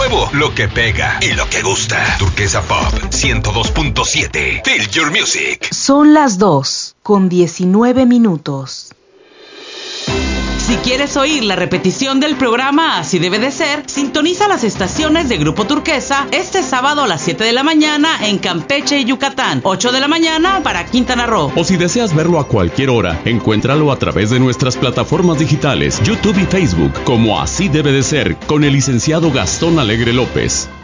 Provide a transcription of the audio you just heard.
nuevo, lo que pega y lo que gusta. Turquesa Pop 102.7. Feel your music. Son las 2:19. Si quieres oír la repetición del programa Así Debe de Ser, sintoniza las estaciones de Grupo Turquesa este sábado a las 7 de la mañana en Campeche y Yucatán, 8 de la mañana para Quintana Roo. O si deseas verlo a cualquier hora, encuéntralo a través de nuestras plataformas digitales, YouTube y Facebook, como Así Debe de Ser, con el licenciado Gastón Alegre López.